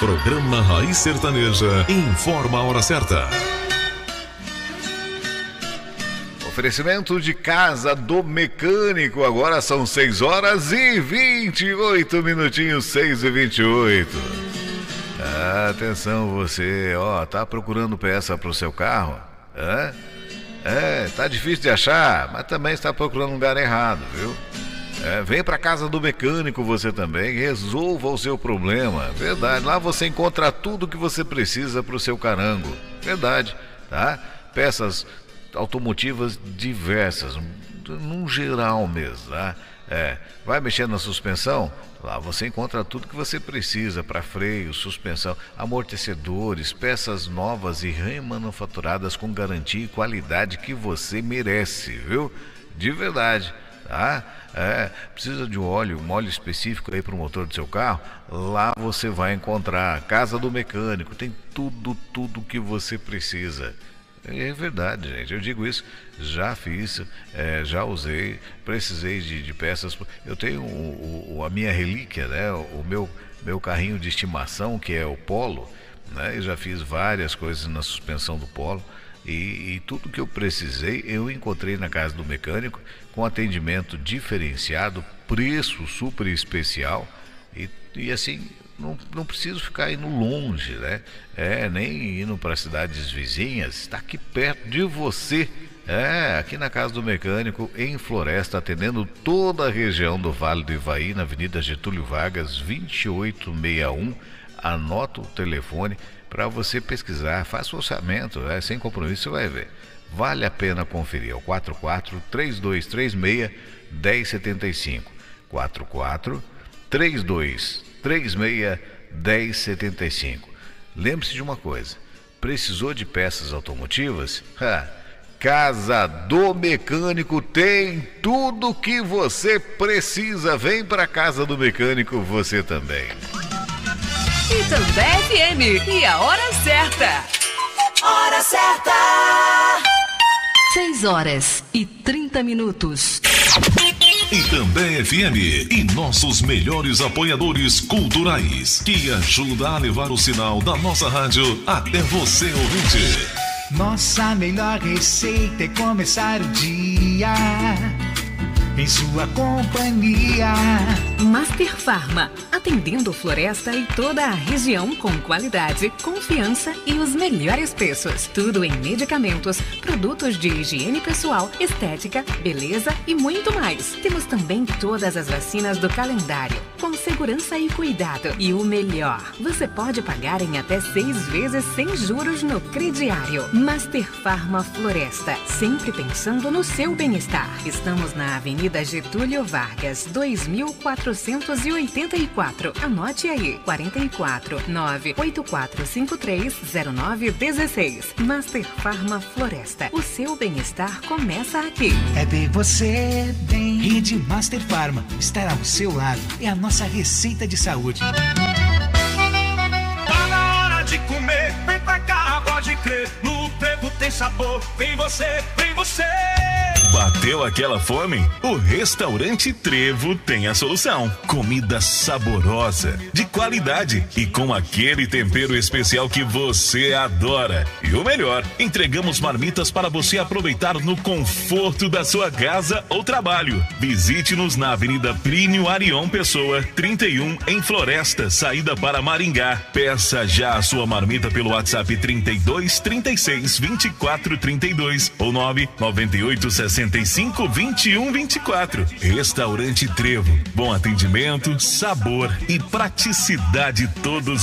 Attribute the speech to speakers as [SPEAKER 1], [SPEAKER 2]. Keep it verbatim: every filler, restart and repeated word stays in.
[SPEAKER 1] Programa Raiz Sertaneja informa a hora certa.
[SPEAKER 2] Oferecimento de Casa do Mecânico. Agora são seis horas e vinte e oito minutinhos, seis e vinte e oito. Atenção você, ó, tá procurando peça pro seu carro? Hã? É, tá difícil de achar, mas também está procurando um lugar errado, viu? É, vem pra Casa do Mecânico você também, resolva o seu problema. Verdade, lá você encontra tudo que você precisa pro seu carango. Verdade, tá? Peças automotivas diversas, num geral mesmo, tá? É, vai mexer na suspensão? Lá você encontra tudo que você precisa para freio, suspensão, amortecedores, peças novas e remanufaturadas com garantia e qualidade que você merece, viu? De verdade, tá? É, precisa de um óleo, um óleo específico aí para o motor do seu carro? Lá você vai encontrar. Casa do Mecânico, tem tudo, tudo que você precisa. É verdade, gente, eu digo isso, já fiz, é, já usei, precisei de, de peças. Eu tenho o, o, a minha relíquia, né? O meu, meu carrinho de estimação, que é o Polo, né? Eu já fiz várias coisas na suspensão do Polo e, e tudo que eu precisei eu encontrei na Casa do Mecânico, com atendimento diferenciado, preço super especial e, e assim... Não, não preciso ficar indo longe, né? É, nem indo para cidades vizinhas, está aqui perto de você. É, aqui na Casa do Mecânico, em Floresta, atendendo toda a região do Vale do Ivaí, na Avenida Getúlio Vargas, vinte e oito sessenta e um. Anota o telefone para você pesquisar, faça o orçamento, né? Sem compromisso, você vai ver. Vale a pena conferir, é o quatro quatro três dois três seis um zero sete cinco. quatro quatro três dois três seis um zero sete cinco. Lembre-se de uma coisa, precisou de peças automotivas? Ha, Casa do Mecânico tem tudo que você precisa. Vem para Casa do Mecânico você também.
[SPEAKER 3] Itambé F M, e a hora certa.
[SPEAKER 4] Hora certa.
[SPEAKER 3] seis horas e trinta minutos.
[SPEAKER 1] Itambé F M e nossos melhores apoiadores culturais, que ajuda a levar o sinal da nossa rádio até você, ouvinte.
[SPEAKER 5] Nossa melhor receita é começar o dia em sua companhia.
[SPEAKER 3] Master Farma, atendendo Floresta e toda a região com qualidade, confiança e os melhores preços. Tudo em medicamentos, produtos de higiene pessoal, estética, beleza e muito mais. Temos também todas as vacinas do calendário, com segurança e cuidado. E o melhor, você pode pagar em até seis vezes sem juros no crediário. Master Farma Floresta, sempre pensando no seu bem-estar. Estamos na Avenida Getúlio Vargas, dois mil quatrocentos e oitenta e quatro. Anote aí, quarenta e quatro, nove oito quatro cinco três zero nove um seis. Master Farma Floresta, o seu bem-estar começa aqui.
[SPEAKER 5] É ver você bem. Rede Master Farma estará ao seu lado. É a nossa receita de saúde.
[SPEAKER 6] Tá na hora de comer, vem pra cá, pode crer. No Trevo tem sabor, vem você, vem você.
[SPEAKER 7] Bateu aquela fome? O Restaurante Trevo tem a solução. Comida saborosa, de qualidade e com aquele tempero especial que você adora. E o melhor, entregamos marmitas para você aproveitar no conforto da sua casa ou trabalho. Visite-nos na Avenida Plínio Arion Pessoa, trinta e um, em Floresta, saída para Maringá. Peça já a sua marmita pelo WhatsApp trinta e dois, trinta e seis, vinte e quatro, trinta e dois ou nove nove oito sessenta e cinco, vinte e um, vinte e quatro. Restaurante Trevo. Bom atendimento, sabor e praticidade todos